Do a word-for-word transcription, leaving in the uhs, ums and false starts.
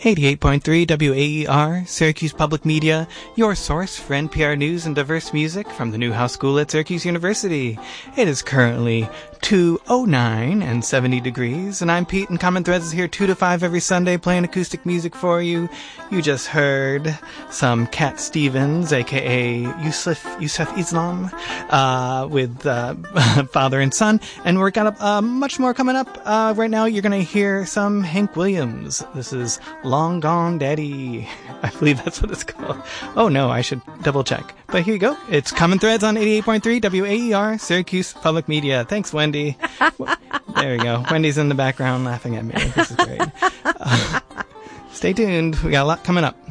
eighty-eight point three W A E R, Syracuse Public Media, your source for N P R news and diverse music from the Newhouse School at Syracuse University. It is currently two oh nine and seventy degrees, and I'm Pete, and Common Threads is here two to five every Sunday playing acoustic music for you. You just heard some Cat Stevens, aka Yusuf, Yusuf Islam, uh, with uh, Father and Son, and we're got uh, much more coming up. Uh, right now you're going to hear some Hank Williams. This is Long Gone Daddy. I believe that's what it's called. Oh no, I should double check. But here you go. It's Common Threads on eighty-eight point three W A E R, Syracuse Public Media. Thanks, Wendy. There we go. Wendy's in the background laughing at me. This is great. Uh, stay tuned. We got a lot coming up.